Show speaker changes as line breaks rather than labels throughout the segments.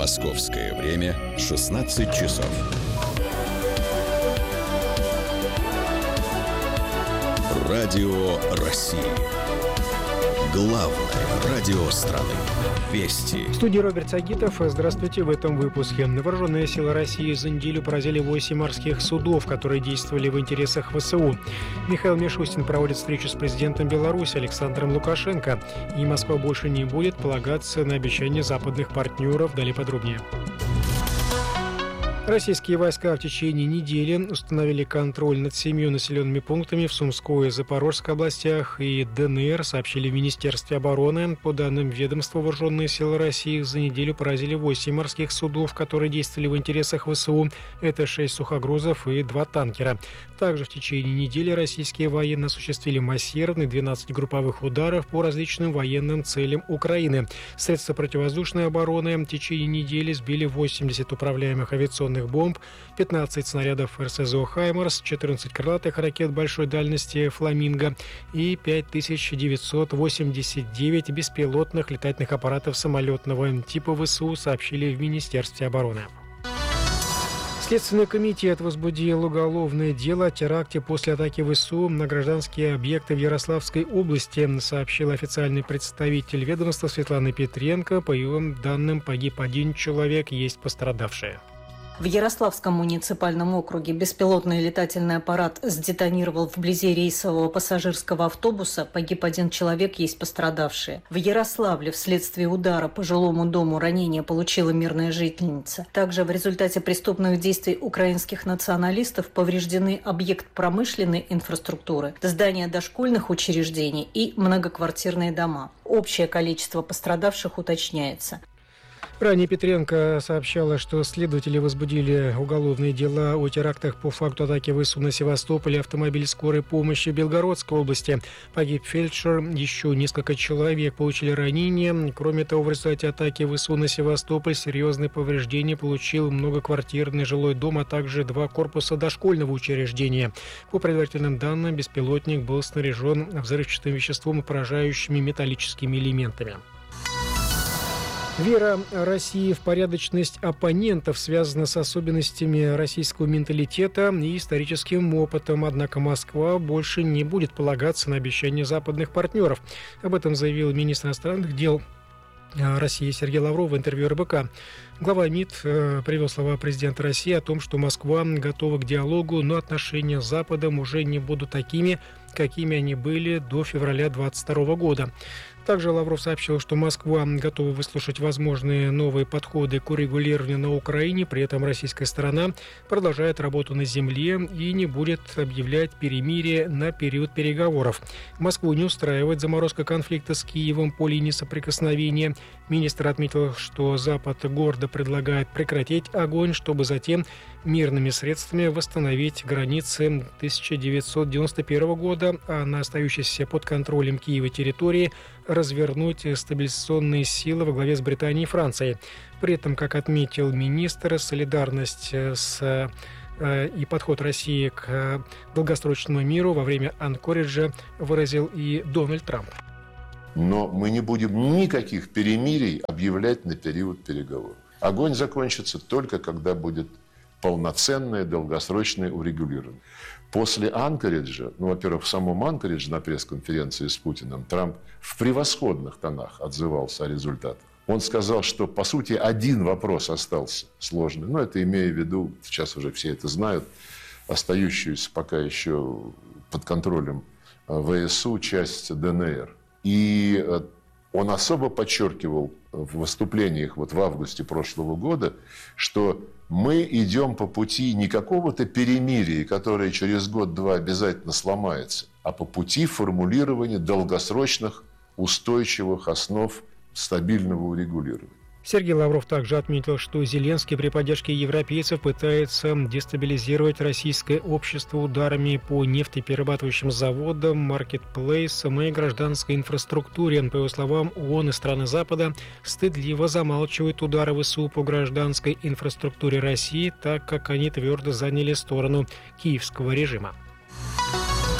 Московское время 16 часов. Радио России. Главное радио страны. Вести.
В студии Роберт Сагитов. Здравствуйте. В этом выпуске. Вооруженные силы России за неделю поразили 8 морских судов, которые действовали в интересах ВСУ. Михаил Мишустин проводит встречу с президентом Беларуси Александром Лукашенко. И Москва больше не будет полагаться на обещания западных партнеров. Далее подробнее. Российские войска в течение недели установили контроль над 7 населенными пунктами в Сумской и Запорожской областях и ДНР, сообщили в Министерстве обороны. По данным ведомства, вооруженные силы России за неделю поразили 8 морских судов, которые действовали в интересах ВСУ. Это 6 сухогрузов и 2 танкера. Также в течение недели российские военные осуществили массированные 12 групповых ударов по различным военным целям Украины. Средства противовоздушной обороны в течение недели сбили 80 управляемых авиационных бомб, 15 снарядов РСЗО «Хаймарс», 14 крылатых ракет большой дальности «Фламинго» и 5989 беспилотных летательных аппаратов самолетного типа ВСУ, сообщили в Министерстве обороны. Следственный комитет возбудил уголовное дело о теракте после атаки ВСУ на гражданские объекты в Ярославской области, сообщил официальный представитель ведомства Светлана Петренко. По ее данным, погиб 1 человек, есть пострадавшие.
В Ярославском муниципальном округе беспилотный летательный аппарат сдетонировал вблизи рейсового пассажирского автобуса. Погиб 1 человек, есть пострадавшие. В Ярославле вследствие удара по жилому дому ранение получила мирная жительница. Также в результате преступных действий украинских националистов повреждены объект промышленной инфраструктуры, здания дошкольных учреждений и многоквартирные дома. Общее количество пострадавших уточняется.
Ранее Петренко сообщала, что следователи возбудили уголовные дела о терактах по факту атаки ВСУ на Севастополь и автомобиль скорой помощи в Белгородской области. Погиб фельдшер, еще несколько человек получили ранения. Кроме того, в результате атаки ВСУ на Севастополь серьезные повреждения получил многоквартирный жилой дом, а также 2 корпуса дошкольного учреждения. По предварительным данным, беспилотник был снаряжен взрывчатым веществом и поражающими металлическими элементами. Вера России в порядочность оппонентов связана с особенностями российского менталитета и историческим опытом. Однако Москва больше не будет полагаться на обещания западных партнеров. Об этом заявил министр иностранных дел России Сергей Лавров в интервью РБК. Глава МИД привел слова президента России о том, что Москва готова к диалогу, но отношения с Западом уже не будут такими, какими они были до февраля 2022 года. Также Лавров сообщил, что Москва готова выслушать возможные новые подходы к урегулированию на Украине, при этом российская сторона продолжает работу на земле и не будет объявлять перемирие на период переговоров. Москву не устраивает заморозка конфликта с Киевом по линии соприкосновения. Министр отметил, что Запад гордо предлагает прекратить огонь, чтобы затем мирными средствами восстановить границы 1991 года, а на остающейся под контролем Киева территории развернуть стабилизационные силы во главе с Британией и Францией. При этом, как отметил министр, солидарность и подход России к долгосрочному миру во время Анкориджа выразил и Дональд Трамп.
Но мы не будем никаких перемирий объявлять на период переговоров. Огонь закончится только когда будет полноценное долгосрочное урегулирование. После Анкориджа, во-первых, в самом Анкоридже на пресс-конференции с Путиным Трамп в превосходных тонах отзывался о результатах. Он сказал, что, по сути, один вопрос остался сложный. Но это имея в виду, сейчас уже все это знают, остающуюся пока еще под контролем ВСУ часть ДНР. И он особо подчеркивал в выступлениях в августе прошлого года, что мы идем по пути не какого-то перемирия, которое через год-два обязательно сломается, а по пути формулирования долгосрочных устойчивых основ стабильного урегулирования.
Сергей Лавров также отметил, что Зеленский при поддержке европейцев пытается дестабилизировать российское общество ударами по нефтеперерабатывающим заводам, маркетплейсам и гражданской инфраструктуре. По его словам, ООН и страны Запада стыдливо замалчивают удары ВСУ по гражданской инфраструктуре России, так как они твердо заняли сторону киевского режима.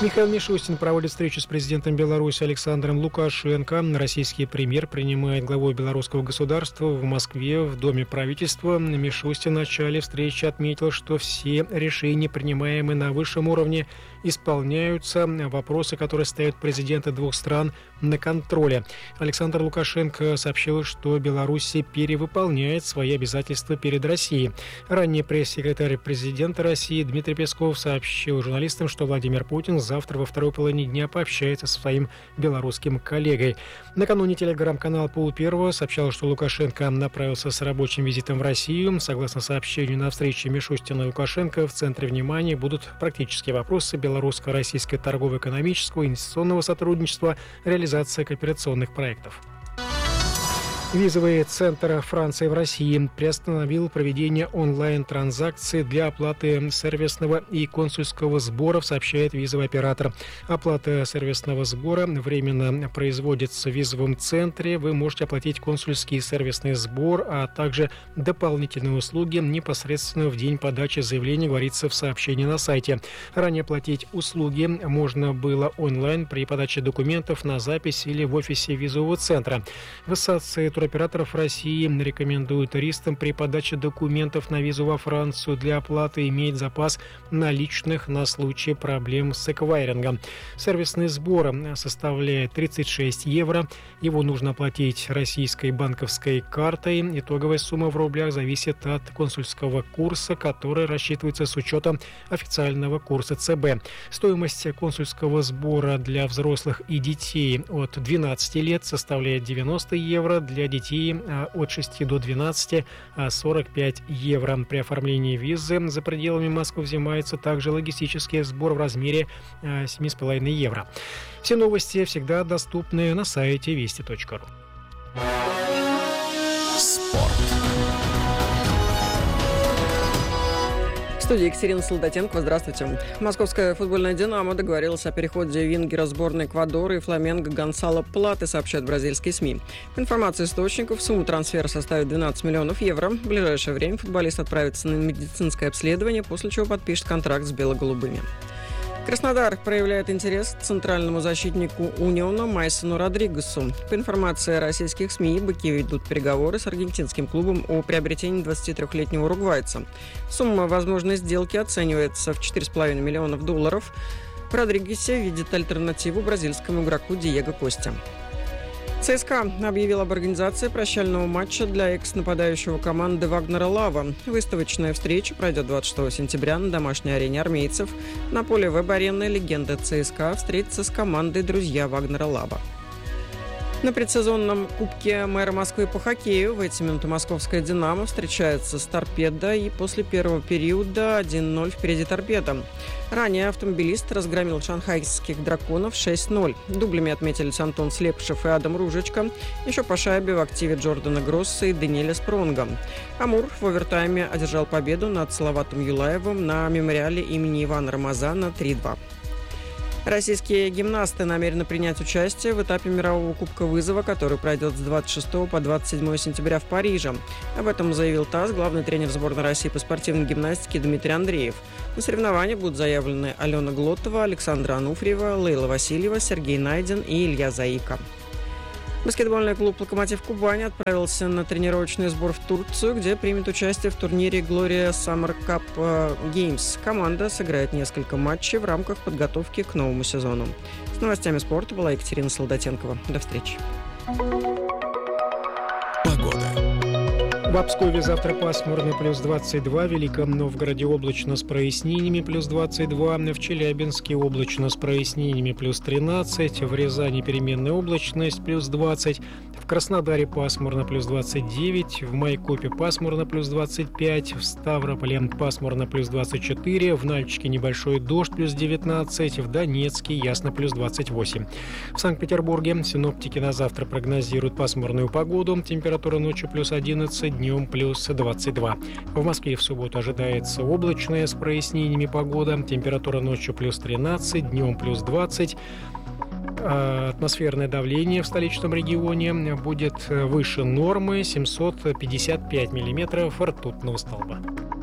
Михаил Мишустин проводит встречу с президентом Беларуси Александром Лукашенко. Российский премьер принимает главу белорусского государства в Москве в Доме правительства. Мишустин в начале встречи отметил, что все решения, принимаемые на высшем уровне, исполняются. Вопросы, которые ставят президенты двух стран, на контроле. Александр Лукашенко сообщил, что Беларусь перевыполняет свои обязательства перед Россией. Ранее пресс-секретарь президента России Дмитрий Песков сообщил журналистам, что Владимир Путин завтра во второй половине дня пообщается со своим белорусским коллегой. Накануне телеграм-канал «Полперво» сообщал, что Лукашенко направился с рабочим визитом в Россию. Согласно сообщению, на встрече Мишустина и Лукашенко в центре внимания будут практические вопросы белорусско-российского торгово-экономического и инвестиционного сотрудничества, реализация кооперационных проектов. Визовый центр Франции в России приостановил проведение онлайн-транзакций для оплаты сервисного и консульского сборов, сообщает визовый оператор. Оплата сервисного сбора временно производится в визовом центре. Вы можете оплатить консульский и сервисный сбор, а также дополнительные услуги непосредственно в день подачи заявления, говорится в сообщении на сайте. Ранее оплатить услуги можно было онлайн при подаче документов на запись или в офисе визового центра. В ассоциации туроператоров России рекомендуют туристам при подаче документов на визу во Францию для оплаты иметь запас наличных на случай проблем с эквайрингом. Сервисный сбор составляет 36 евро. Его нужно оплатить российской банковской картой. Итоговая сумма в рублях зависит от консульского курса, который рассчитывается с учетом официального курса ЦБ. Стоимость консульского сбора для взрослых и детей от 12 лет составляет 90 евро, для детей от 6 до 12 – 45 евро. При оформлении визы за пределами Москвы взимается также логистический сбор в размере 7,5 евро. Все новости всегда доступны на сайте вести.ру.
В студии Екатерина Солдатенко. Здравствуйте. Московская футбольная «Динамо» договорилась о переходе вингера сборной Эквадора и Фламенго Гонсало Платы, сообщают бразильские СМИ. По информации источников, сумма трансфера составит 12 миллионов евро. В ближайшее время футболист отправится на медицинское обследование, после чего подпишет контракт с бело-голубыми. Краснодар проявляет интерес к центральному защитнику «Униона» Майсону Родригесу. По информации российских СМИ, быки ведут переговоры с аргентинским клубом о приобретении 23-летнего уругвайца. Сумма возможной сделки оценивается в $4,5 миллиона. В Родригесе видит альтернативу бразильскому игроку Диего Косте. ЦСКА объявил об организации прощального матча для экс-нападающего команды Вагнера Лава. Выставочная встреча пройдет 26 сентября на домашней арене армейцев. На поле веб-арены легенда ЦСКА встретится с командой «Друзья Вагнера Лава». На предсезонном Кубке мэра Москвы по хоккею в эти минуты московская «Динамо» встречается с «Торпедо», и после первого периода 1-0 впереди «Торпедо». Ранее автомобилист разгромил шанхайских «Драконов» 6-0. Дублями отметились Антон Слепышев и Адам Ружечка. Еще по шайбе в активе Джордана Гросса и Даниэля Спронга. Амур в овертайме одержал победу над Салаватом Юлаевым на мемориале имени Ивана Рамазана 3-2. Российские гимнасты намерены принять участие в этапе мирового Кубка вызова, который пройдет с 26 по 27 сентября в Париже. Об этом заявил ТАСС главный тренер сборной России по спортивной гимнастике Дмитрий Андреев. На соревнования будут заявлены Алена Глотова, Александра Ануфриева, Лейла Васильева, Сергей Найден и Илья Заика. Баскетбольный клуб «Локомотив Кубань» отправился на тренировочный сбор в Турцию, где примет участие в турнире Gloria Summer Cup Games. Команда сыграет несколько матчей в рамках подготовки к новому сезону. С новостями спорта была Екатерина Солдатенкова. До встречи.
В Пскове завтра пасмурно плюс 22, в Великом Новгороде облачно с прояснениями плюс 22, в Челябинске облачно с прояснениями плюс 13, в Рязани переменная облачность плюс 20, в Краснодаре пасмурно плюс 29, в Майкопе пасмурно плюс 25, в Ставрополе пасмурно плюс 24, в Нальчике небольшой дождь плюс 19, в Донецке ясно плюс 28. В Санкт-Петербурге синоптики на завтра прогнозируют пасмурную погоду, температура ночью плюс 11, днем плюс 22. В Москве в субботу ожидается облачная с прояснениями погода, температура ночью плюс 13, днем плюс 20. Атмосферное давление в столичном регионе будет выше нормы 755 миллиметров ртутного столба.